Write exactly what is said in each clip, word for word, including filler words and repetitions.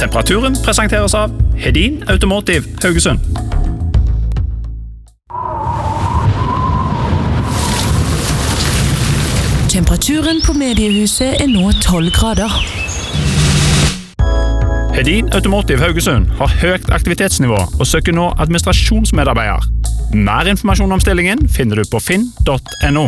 Temperaturen presenteres av Hedin Automotive Haugesund. Temperaturen på mediehuset er nå tolv grader. Hedin Automotive Haugesund har høyt aktivitetsnivå og søker nå administrasjonsmedarbeider. Mer informasjon om stillingen finner du på finn punktum no.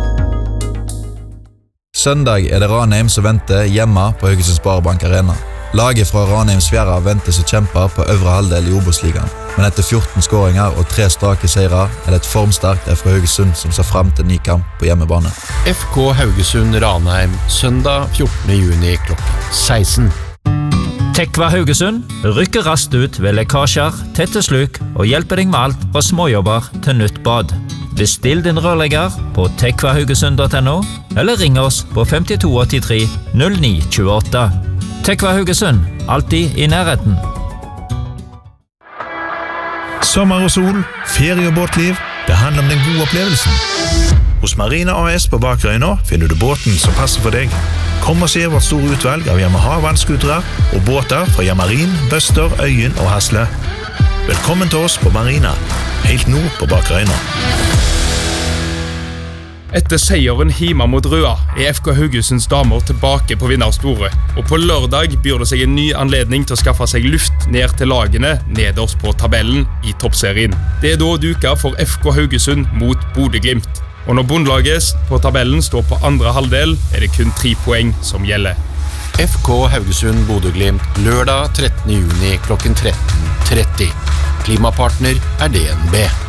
Søndag er det Ranheim som venter hjemme på Haugesund Sparebank Arena. Laget fra Ranheims Fjæra ventes å kjempe på øvre halvdel i Obos-ligaen, men etter fjorten skåringer og tre strake seire er det et formsterkt F K Haugesund som ser frem til ny kamp på hjemmebane. F K Haugesund Ranheim, søndag fjortende juni klokken seksten. Tekva Haugesund rykker raskt ut ved lekkasjer, tette sluk og hjelper deg med alt fra småjobber til nytt bad. Bestill din rørlegger på tekva haugesund punktum no eller ring oss på femtito åttitre null ni tjueåtte. Tekva Haugesund, alltid i nærheten. Sommer og sol, ferie og båtliv, det handler om den gode opplevelsen. Hos Marina A S på Bakerøyna finner du båten som passer for deg. Kom og se vårt store utvalg av Yamaha vannskutere og båter fra Yamarin, Bøster, Øyen og Hasle. Velkommen til oss på Marina, helt nord på Bakerøyna. Etter seieren hjemme mot Røa er F K Haugesunds damer tilbake på vinnersporet, og på lørdag byr det seg en ny anledning til å skaffe seg luft ned til lagene nederst på tabellen i toppserien. Det er da duka for F K Haugesund mot Bodø-Glimt, og når bondlaget på tabellen står på andre halvdel, er det kun tre poeng som gjelder. F K Haugesund Bodø-Glimt, lørdag trettende juni klokken tretten tretti. Klimapartner er D N B.